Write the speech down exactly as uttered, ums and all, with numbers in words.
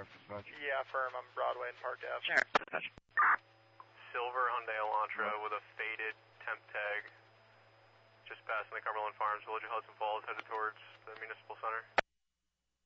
aircraft dispatch. Yeah, firm. I'm Broadway and Park Ave. Sure, dispatch. Silver Hyundai Elantra with a faded temp tag. Just passing the Cumberland Farms, Village of Hudson Falls, headed towards the Municipal Center.